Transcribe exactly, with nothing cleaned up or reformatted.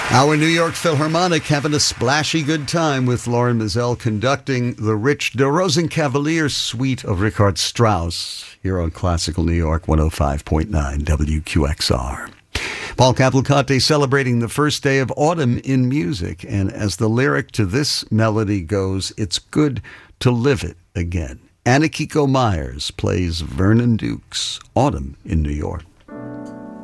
Our New York Philharmonic having a splashy good time with Lauren Mizell conducting the rich De Rosenkavalier suite of Richard Strauss here on Classical New York one oh five point nine W Q X R. Paul Cavalcante celebrating the first day of autumn in music, and as the lyric to this melody goes, it's good to live it again. Anna Kiko Myers plays Vernon Duke's Autumn in New York.